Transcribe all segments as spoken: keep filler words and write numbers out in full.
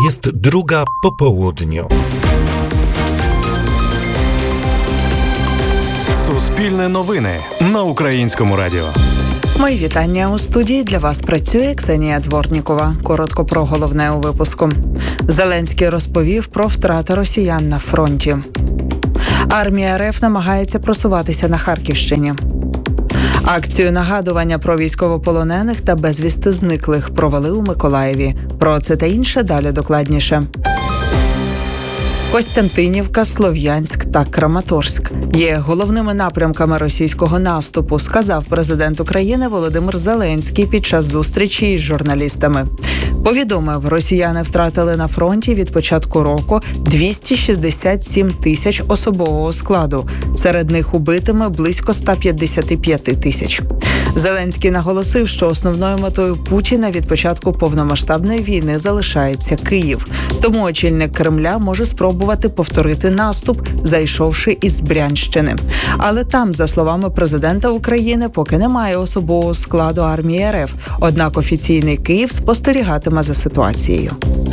Jest druga po południu. Суспільне новини на Українському радіо. Мої вітання. У студії для вас працює Ксенія Дворнікова. Коротко про головне у випуску. Зеленський розповів про втрати росіян на фронті. Армія РФ намагається просуватися на Харківщині. Акцію нагадування про військовополонених та безвісти зниклих провели у Миколаєві. Про це та інше далі докладніше. Костянтинівка, Слов'янськ та Краматорськ є головними напрямками російського наступу, сказав президент України Володимир Зеленський під час зустрічі із журналістами. Повідомив, росіяни втратили на фронті від початку року двісті шістдесят сім тисяч особового складу. Серед них убитими близько сто п'ятдесят п'ять тисяч. Зеленський наголосив, що основною метою Путіна від початку повномасштабної війни залишається Київ. Тому очільник Кремля може спробувати повторити наступ, зайшовши із Брянщини. Але там, за словами президента України, поки немає особового складу армії РФ. Однак офіційний Київ спостерігатиме за ситуацією.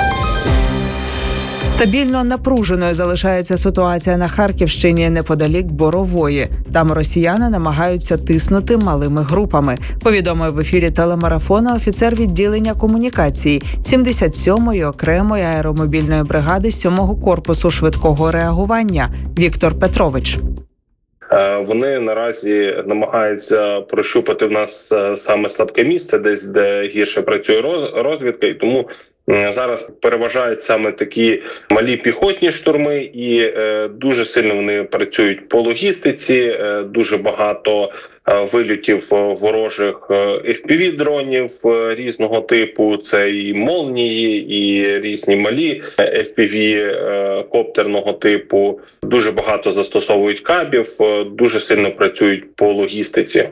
Стабільно напруженою залишається ситуація на Харківщині неподалік Борової. Там росіяни намагаються тиснути малими групами, повідомив в ефірі телемарафону офіцер відділення комунікації сімдесят сьомої окремої аеромобільної бригади сьомого корпусу швидкого реагування Віктор Петрович. Вони наразі намагаються прощупати в нас саме слабке місце, десь де гірше працює розвідка, і тому зараз переважають саме такі малі піхотні штурми, і е, дуже сильно вони працюють по логістиці, е, дуже багато е, вильотів ворожих еф пі ві-дронів е, різного типу, це і молнії, і різні малі еф пі ві е, коптерного типу. Дуже багато застосовують кабів, е, дуже сильно працюють по логістиці.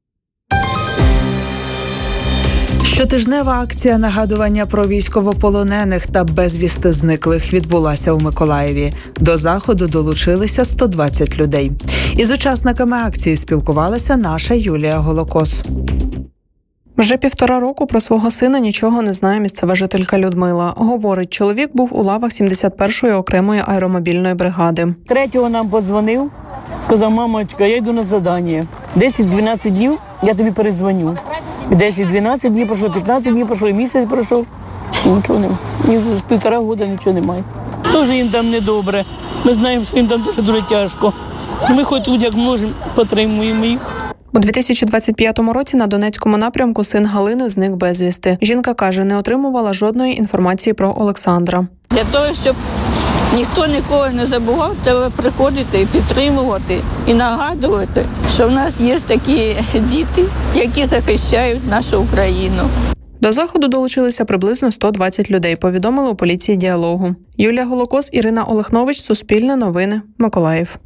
Щотижнева акція нагадування про військовополонених та безвісти зниклих відбулася у Миколаєві. До заходу долучилися сто двадцять людей. Із учасниками акції спілкувалася наша Юлія Голокос. Вже півтора року про свого сина нічого не знає місцева жителька Людмила. Говорить, чоловік був у лавах сімдесят першої окремої аеромобільної бригади. Третього нам подзвонив, сказав: мамочка, я йду на завдання. десять-дванадцять днів я тобі передзвоню. десять-дванадцять днів пройшло, п'ятнадцять днів пройшло, місяць пройшов. Нічого немає. Ні, з півтора року нічого немає. Дуже їм там недобре. Ми знаємо, що їм там дуже дуже тяжко. Ми хоч тут, як можемо, підтримуємо їх. У дві тисячі двадцять п'ятому році на Донецькому напрямку син Галини зник безвісти. Жінка каже, не отримувала жодної інформації про Олександра. Для того, щоб ніхто нікого не забував, треба приходити і підтримувати, і нагадувати, що в нас є такі діти, які захищають нашу Україну. До заходу долучилися приблизно сто двадцять людей, повідомили у поліції «Діалогу». Юлія Голокос, Ірина Олехнович, Суспільне новини, Миколаїв.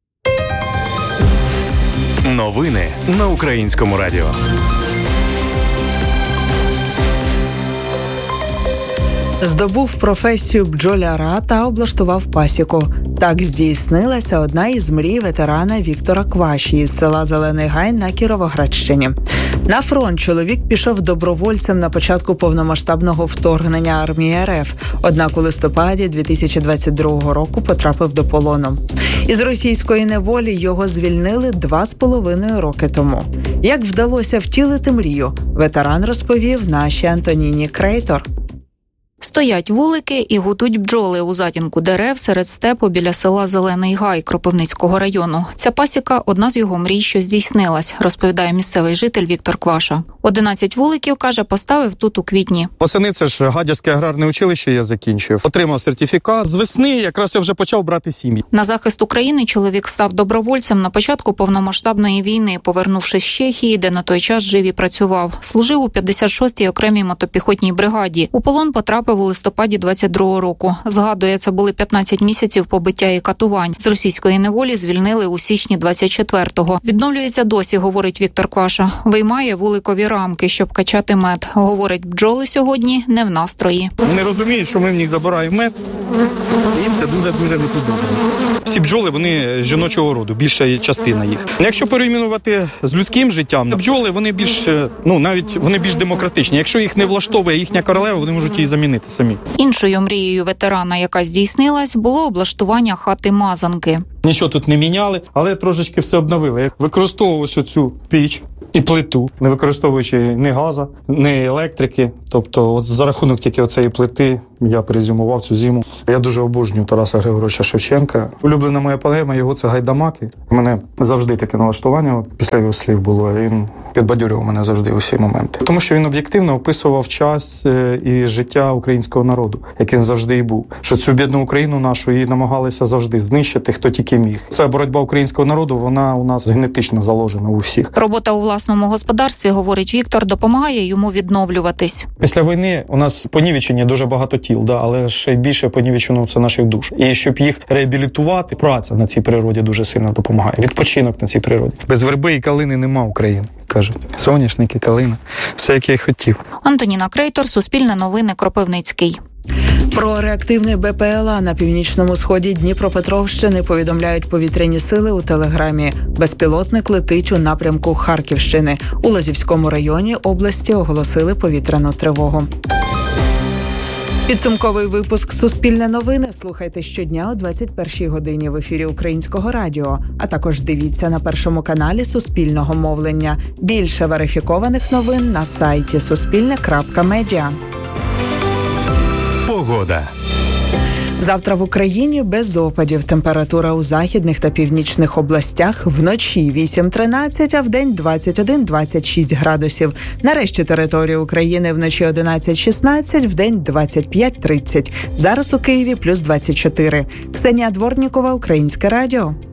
Новини на Українському радіо. Здобув професію бджоляра та облаштував пасіку. Так здійснилася одна із мрій ветерана Віктора Кваші із села Зелений Гай на Кіровоградщині. На фронт чоловік пішов добровольцем на початку повномасштабного вторгнення армії РФ, однак у листопаді дві тисячі двадцять другого року потрапив до полону. Із російської неволі його звільнили два з половиною роки тому. Як вдалося втілити мрію, ветеран розповів нашій Антоніні Крейтор. Стоять вулики і гудуть бджоли у затінку дерев серед степу біля села Зелений Гай Кропивницького району. Ця пасіка – одна з його мрій, що здійснилась, розповідає місцевий житель Віктор Кваша. одинадцять вуликів, каже, поставив тут у квітні. Восени це ж Гадяцьке аграрне училище я закінчив. Отримав сертифікат. З весни якраз я вже почав брати сім'ї. На захист України чоловік став добровольцем на початку повномасштабної війни, повернувшись з Чехії, де на той час жив і працював. Служив у п'ятдесят шостій окремій мотопіхотній бригаді. У полон потрапив у листопаді двадцять другого року. Згадує, це були п'ятнадцять місяців побиття і катувань. З російської неволі звільнили у січні двадцять четвертого. Відновлюється досі, говорить Віктор Кваша. Виймає вуликові рамки, щоб качати мед. Говорить, бджоли сьогодні не в настрої. Вони розуміють, що ми в них забираємо мед, Їм це дуже-дуже не подобається. Всі бджоли, вони жіночого роду, більша частина їх. Якщо порівнювати з людським життям, бджоли, вони більш, ну, навіть вони більш демократичні. Якщо їх не влаштовує їхня королева, вони можуть її замінити самі. Іншою мрією ветерана, яка здійснилась, було облаштування хати-мазанки. Нічого тут не міняли, але трошечки все обновили. Використовував ось цю піч і плиту, не використовуючи ні газу, ні електрики. Тобто от за рахунок тільки оцеї плити я перезимував цю зиму. Я дуже обожнюю Тараса Григоровича Шевченка. Улюблена моя поема його – це «Гайдамаки». У мене завжди таке налаштування після його слів було. Він підбадьорював мене завжди у всі моменти. Тому що він об'єктивно описував час і життя українського народу, яким завжди і був. Що цю бідну Україну нашу її намагалися завжди знищити, хто тільки міг. Ця боротьба українського народу, вона у нас генетично заложена у всіх. Робота у власному господарстві, говорить Віктор, допомагає йому відновлюватись. Після війни у нас понівечені дуже багато тіл, да, але ще більше понівечено це наших душ. І щоб їх реабілітувати, праця на цій природі дуже сильно допомагає. Відпочинок на цій природі. Без верби і калини нема України, кажуть. Соняшники, калина. Все, як я й хотів. Антоніна Крейтор, Суспільне новини, Кропивницький. Про реактивний Бе Пе Ел А на північному сході Дніпропетровщини повідомляють повітряні сили у телеграмі. Безпілотник летить у напрямку Харківщини. У Лозівському районі області оголосили повітряну тривогу. Підсумковий випуск «Суспільне новини» слухайте щодня о двадцять першій годині в ефірі Українського радіо, а також дивіться на першому каналі Суспільного мовлення. Більше верифікованих новин на сайті суспільне крапка медіа. Погода. Завтра в Україні без опадів. Температура у західних та північних областях вночі вісім-тринадцять, а вдень двадцять один - двадцять шість градусів. На решті території України вночі одинадцять-шістнадцять, вдень двадцять п'ять - тридцять. Зараз у Києві плюс двадцять чотири. Ксенія Дворнікова, Українське радіо.